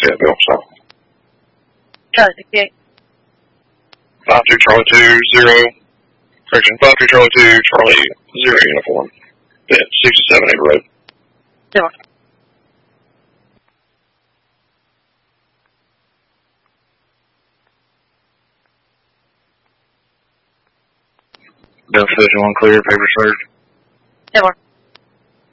Fayetteville, so. Charlie 68. 52 Charlie 20, correction, 52 Charlie 2, Charlie 0 uniform. At 67 Acre Road. 0. Delta Station 1 clear, paper search. 0.